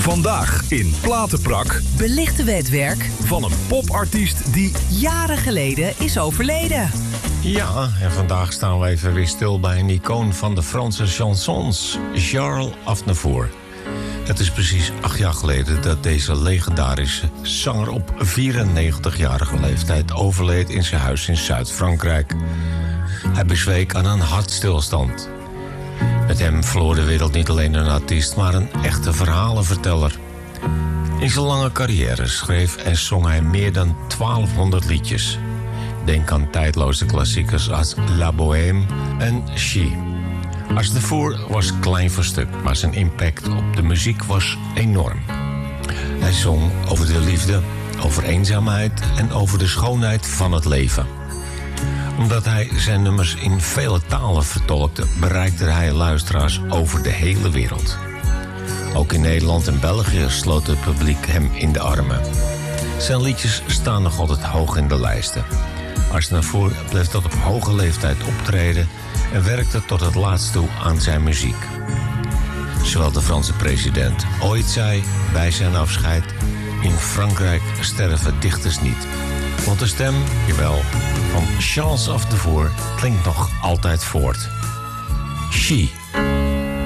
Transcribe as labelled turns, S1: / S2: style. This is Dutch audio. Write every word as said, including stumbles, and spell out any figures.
S1: Vandaag in Platenprak
S2: belichten we het werk
S1: van een popartiest die
S2: jaren geleden is overleden.
S3: Ja, en vandaag staan we even weer stil bij een icoon van de Franse chansons, Charles Aznavour. Het is precies acht jaar geleden dat deze legendarische zanger op vierennegentigjarige leeftijd overleed in zijn huis in Zuid-Frankrijk. Hij bezweek aan een hartstilstand. Met hem verloor de wereld niet alleen een artiest, maar een echte verhalenverteller. In zijn lange carrière schreef en zong hij meer dan twaalfhonderd liedjes. Denk aan tijdloze klassiekers als La Bohème en She. Aznavour was klein voor stuk, maar zijn impact op de muziek was enorm. Hij zong over de liefde, over eenzaamheid en over de schoonheid van het leven. Omdat hij zijn nummers in vele talen vertolkte, bereikte hij luisteraars over de hele wereld. Ook in Nederland en België sloot het publiek hem in de armen. Zijn liedjes staan nog altijd hoog in de lijsten. Aznavour bleef tot op hoge leeftijd optreden en werkte tot het laatst toe aan zijn muziek. Zowel de Franse president ooit zei bij zijn afscheid: in Frankrijk sterven dichters niet. Want de stem, jawel, van Charles Aznavour klinkt nog altijd voort. She.